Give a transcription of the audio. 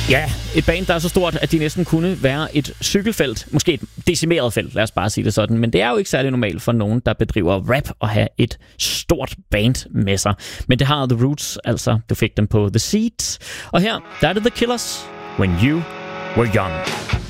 Ja, et band, der er så stort, at de næsten kunne være et cykelfelt. Måske et decimeret felt, lad os bare sige det sådan. Men det er jo ikke særlig normalt for nogen, der bedriver rap at have et stort band med sig. Men det har The Roots, altså. Du fik dem på The Seeds. Og her, der er det The Killers, When You Were Young.